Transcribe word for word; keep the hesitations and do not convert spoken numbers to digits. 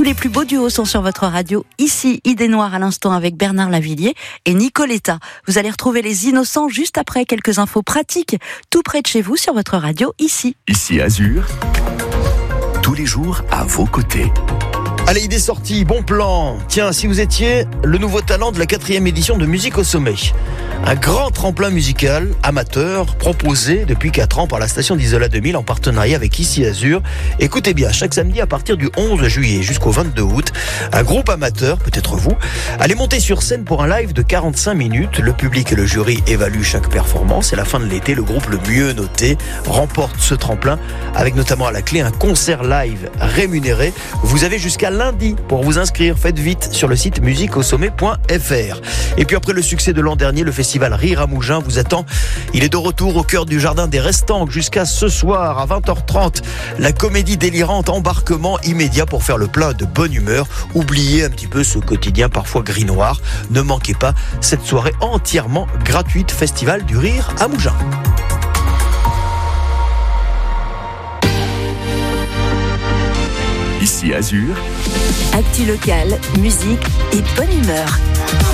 les plus beaux duos sont sur votre radio. Ici, Idée Noire à l'instant avec Bernard Lavillier et Nicoletta. Vous allez retrouver les Innocents juste après quelques infos pratiques, tout près de chez vous sur votre radio, ici. Ici Azur, tous les jours à vos côtés. Allez, idée sortie, bon plan. Tiens, si vous étiez le nouveau talent de la quatrième édition de Musique au Sommet, un grand tremplin musical amateur proposé depuis quatre ans par la station d'Isola deux mille en partenariat avec Ici Azur. Écoutez bien, chaque samedi à partir du onze juillet jusqu'au vingt-deux août, un groupe amateur, peut-être vous, allez monter sur scène pour un live de quarante-cinq minutes. Le public et le jury évaluent chaque performance et à la fin de l'été, le groupe le mieux noté remporte ce tremplin avec notamment à la clé un concert live rémunéré. Vous avez jusqu'à lundi pour vous inscrire. Faites vite sur le site musique au sommet point f r. Et puis après le succès de l'an dernier, le festival Rire à Mougins vous attend. Il est de retour au cœur du jardin des Restants jusqu'à ce soir à vingt heures trente. La comédie délirante, embarquement immédiat pour faire le plein de bonne humeur. Oubliez un petit peu ce quotidien parfois gris-noir. Ne manquez pas cette soirée entièrement gratuite. Festival du Rire à Mougins. Ici Azur, Actu locale, musique et bonne humeur.